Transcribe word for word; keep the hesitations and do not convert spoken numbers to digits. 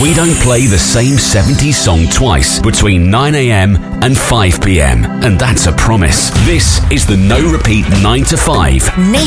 We don't play the same seventies song twice between nine a.m. and five p.m. And that's a promise. This is the No Repeat nine to five.